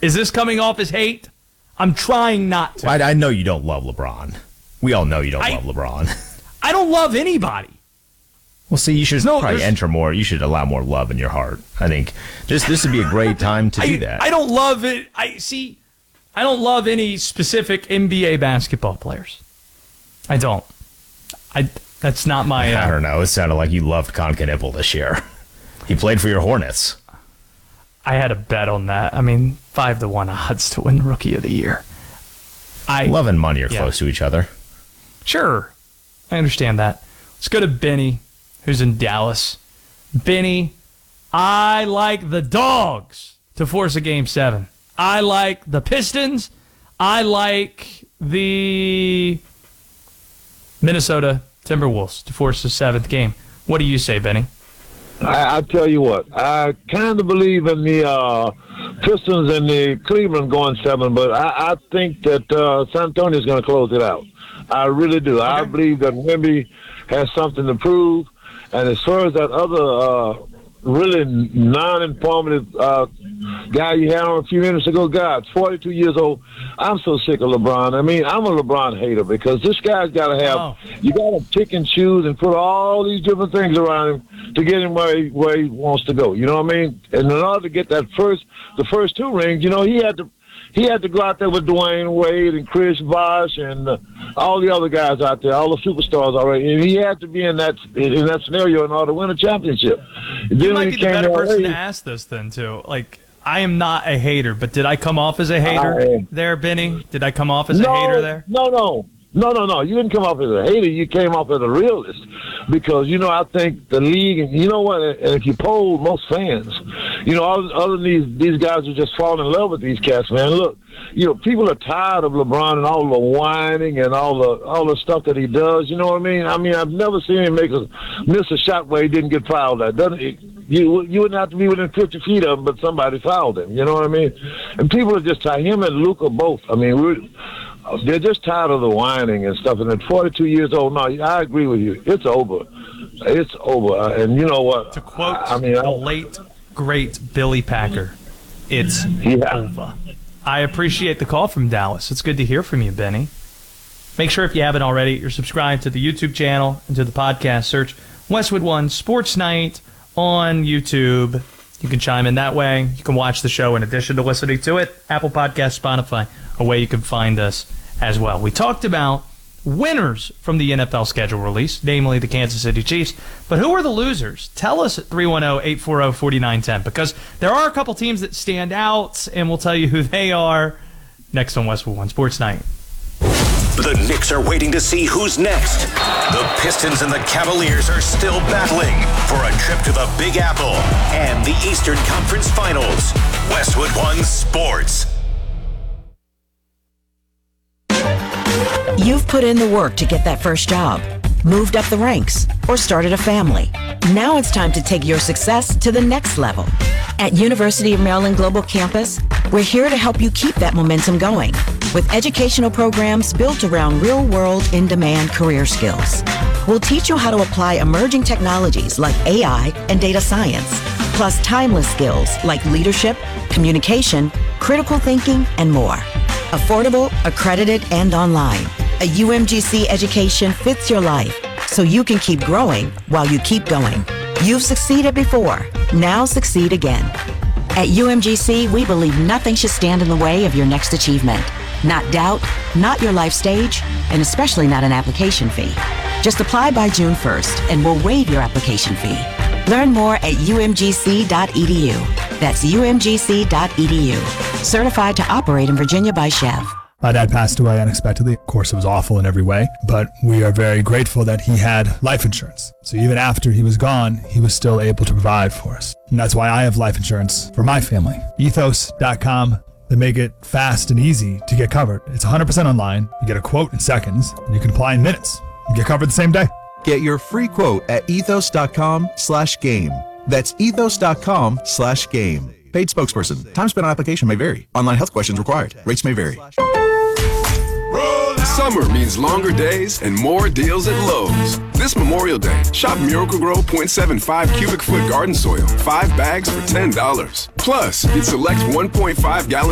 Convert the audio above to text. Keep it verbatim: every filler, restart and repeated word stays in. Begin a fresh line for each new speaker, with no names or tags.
Is this coming off as hate? I'm trying not to.
I, I know you don't love LeBron. We all know you don't
I,
love LeBron.
I don't love anybody.
Well, see, you should
no,
probably enter more. You should allow more love in your heart. I think this this would be a great time to
I,
do that.
I don't love it. I see. I don't love any specific N B A basketball players. I don't. I. That's not my. Uh,
I don't know. It sounded like you loved Con Knipple this year. He played for your Hornets.
I had a bet on that. I mean, five to one odds to win Rookie of the Year. I
love and money are
yeah.
close to each other.
Sure, I understand that. Let's go to Benny, who's in Dallas. Benny, I like the Dogs to force a game seven. I like the Pistons. I like the Minnesota Timberwolves to force the seventh game. What do you say, Benny?
I, I tell you what, I kind of believe in the uh, Pistons and the Cleveland going seven, but I, I think that uh, San Antonio is going to close it out. I really do. Okay. I believe that Wemby has something to prove, and as far as that other uh, really non-informative uh, guy you had on a few minutes ago, God, forty-two years old. I'm so sick of LeBron. I mean, I'm a LeBron hater because this guy's got to have, oh. you got to pick and choose and put all these different things around him to get him where he, where he wants to go. You know what I mean? And in order to get that first, the first two rings, you know, he had to, he had to go out there with Dwayne Wade and Chris Bosh and uh, all the other guys out there, all the superstars already. And he had to be in that in that scenario in order to win a championship.
You
then
might be the better person to ask this then, too. Like, I am not a hater, but did I come off as a hater there, Benny? Did I come off as
no,
a hater there?
No, no. No, no, no. You didn't come off as a hater. You came off as a realist because, you know, I think the league, and you know what, and if you poll most fans, you know, other, other than these, these guys who just fall in love with these cats, man, look, you know, people are tired of LeBron and all the whining and all the all the stuff that he does. You know what I mean? I mean, I've never seen him make a miss a shot where he didn't get fouled at. Doesn't he? You you wouldn't have to be within fifty feet of him, but somebody fouled him. You know what I mean? And people are just tired. Him and Luka both. I mean, we're, they're just tired of the whining and stuff. And at forty-two years old, no, I agree with you. It's over. It's over. And you know what?
To quote
I, I mean,
the
I,
late, great Billy Packer, it's
yeah.
over. I appreciate the call from Dallas. It's good to hear from you, Benny. Make sure if you haven't already, you're subscribed to the YouTube channel and to the podcast. Search Westwood One Sports Night on YouTube. You can chime in that way. You can watch the show in addition to listening to it. Apple Podcasts, Spotify, a way you can find us as well. We talked about winners from the N F L schedule release, namely the Kansas City Chiefs. But who are the losers? Tell us at three one zero, eight four zero, four nine one zero because there are a couple teams that stand out, and we'll tell you who they are next on Westwood One Sports Night.
The Knicks are waiting to see who's next. The Pistons and the Cavaliers are still battling for a trip to the Big Apple and the Eastern Conference Finals. Westwood One Sports.
You've put in the work to get that first job, moved up the ranks, or started a family. Now it's time to take your success to the next level. At University of Maryland Global Campus, we're here to help you keep that momentum going with educational programs built around real-world, in-demand career skills. We'll teach you how to apply emerging technologies like A I and data science, plus timeless skills like leadership, communication, critical thinking, and more. Affordable, accredited, and online. A U M G C education fits your life, so you can keep growing while you keep going. You've succeeded before. Now succeed again. At U M G C, we believe nothing should stand in the way of your next achievement. Not doubt, not your life stage, and especially not an application fee. Just apply by June first, and we'll waive your application fee. Learn more at U M G C dot E D U. That's U M G C dot E D U. Certified to operate in Virginia by Chev.
My dad passed away unexpectedly. Of course, it was awful in every way, but we are very grateful that he had life insurance. So even after he was gone, he was still able to provide for us. And that's why I have life insurance for my family. Ethos dot com. They make it fast and easy to get covered. It's one hundred percent online. You get a quote in seconds, and you can apply in minutes. You get covered the same day.
Get your free quote at ethos dot com slash game. That's ethos dot com slash game. Paid spokesperson. Time spent on application may vary. Online health questions required. Rates may vary.
Summer means longer days and more deals at Lowe's. This Memorial Day, shop Miracle-Gro point seven five cubic foot garden soil. Five bags for ten dollars. Plus, get select one point five gallon